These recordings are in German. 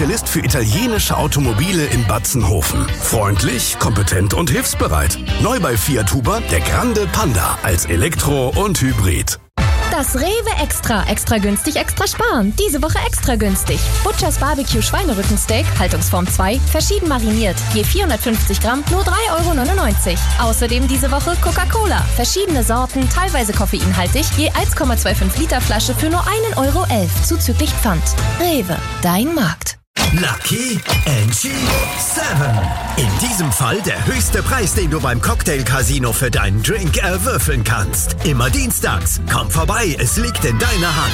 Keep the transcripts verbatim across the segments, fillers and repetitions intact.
Spezialist für italienische Automobile in Batzenhofen. Freundlich, kompetent und hilfsbereit. Neu bei Fiat Huber der Grande Panda als Elektro und Hybrid. Das Rewe Extra. Extra günstig, extra sparen. Diese Woche extra günstig. Butchers Barbecue Schweinerückensteak, Haltungsform zwei, verschieden mariniert. Je vierhundertfünfzig Gramm, nur drei Euro neunundneunzig. Außerdem diese Woche Coca-Cola. Verschiedene Sorten, teilweise koffeinhaltig, je eins Komma fünfundzwanzig Liter Flasche für nur ein Euro elf, zuzüglich Pfand. Rewe, dein Markt. Lucky N G sieben. In diesem Fall der höchste Preis, den du beim Cocktail Casino für deinen Drink erwürfeln kannst. Immer dienstags. Komm vorbei, es liegt in deiner Hand.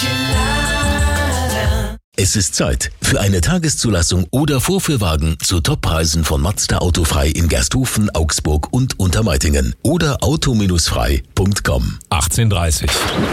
Es ist Zeit für eine Tageszulassung oder Vorführwagen zu Toppreisen von Mazda Autofrei in Gersthofen, Augsburg und Untermeitingen oder auto frei punkt com. achtzehn Uhr dreißig.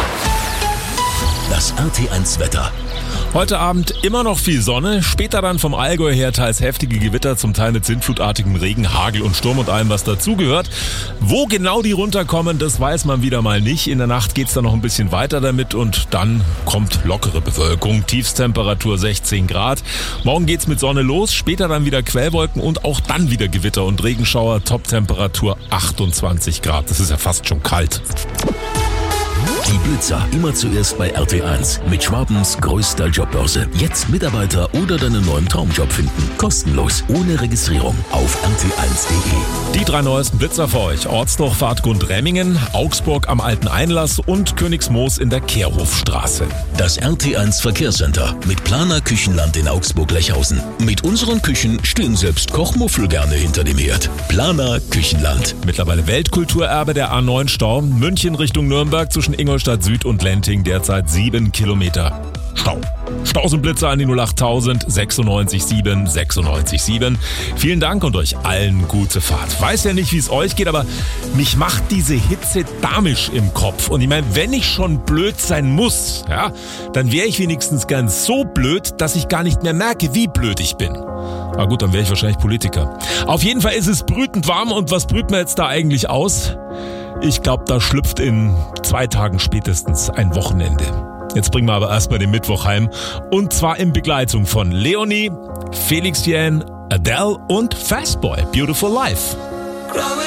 Das R T eins Wetter. Heute Abend immer noch viel Sonne, später dann vom Allgäu her teils heftige Gewitter, zum Teil mit sintflutartigem Regen, Hagel und Sturm und allem, was dazugehört. Wo genau die runterkommen, das weiß man wieder mal nicht. In der Nacht geht's dann noch ein bisschen weiter damit und dann kommt lockere Bewölkung, Tiefstemperatur sechzehn Grad. Morgen geht's mit Sonne los, später dann wieder Quellwolken und auch dann wieder Gewitter und Regenschauer, Toptemperatur achtundzwanzig Grad. Das ist ja fast schon kalt. Die Blitzer immer zuerst bei R T eins mit Schwabens größter Jobbörse. Jetzt Mitarbeiter oder deinen neuen Traumjob finden. Kostenlos, ohne Registrierung auf r t eins punkt de. Die drei neuesten Blitzer für euch. Ortsdorf, Remmingen, Augsburg am Alten Einlass und Königsmoos in der Kehrhofstraße. Das R T eins Verkehrscenter mit Planer Küchenland in Augsburg-Lechhausen. Mit unseren Küchen stehen selbst Kochmuffel gerne hinter dem Herd. Planer Küchenland. Mittlerweile Weltkulturerbe der A neun Stau. München Richtung Nürnberg zwischen Ingolstadt Süd und Lenting derzeit sieben Kilometer. Stau. Staus und Blitzer an die null acht tausend sechsundneunzig sieben sechsundneunzig sieben. Vielen Dank und euch allen gute Fahrt. Weiß ja nicht, wie es euch geht, aber mich macht diese Hitze damisch im Kopf. Und ich meine, wenn ich schon blöd sein muss, ja, dann wäre ich wenigstens ganz so blöd, dass ich gar nicht mehr merke, wie blöd ich bin. Na gut, dann wäre ich wahrscheinlich Politiker. Auf jeden Fall ist es brütend warm und was brüht man jetzt da eigentlich aus? Ich glaube, da schlüpft in zwei Tagen spätestens ein Wochenende. Jetzt bringen wir aber erstmal den Mittwoch heim. Und zwar in Begleitung von Leonie, Felix Jähn, Adele und Fastboy. Beautiful Life.